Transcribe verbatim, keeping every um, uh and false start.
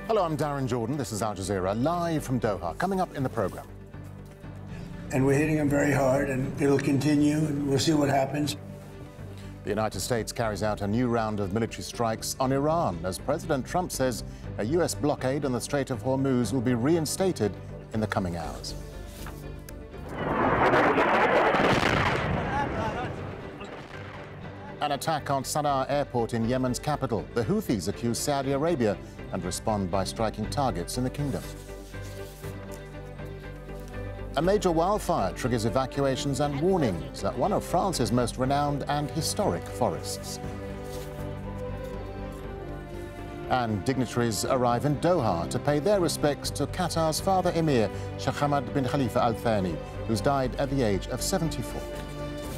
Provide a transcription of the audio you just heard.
Hello, I'm Darren Jordan. This is Al Jazeera, live from Doha. Coming up in the programme. And we're hitting them very hard, and it'll continue, and we'll see what happens. The United States carries out a new round of military strikes on Iran as President Trump says a U S blockade on the Strait of Hormuz will be reinstated in the coming hours. An attack on Sana'a airport in Yemen's capital. The Houthis accuse Saudi Arabia and respond by striking targets in the kingdom. A major wildfire triggers evacuations and warnings at one of France's most renowned and historic forests. And dignitaries arrive in Doha to pay their respects to Qatar's father emir, Sheikh Hamad bin Khalifa Al Thani, who's died at the age of seventy-four.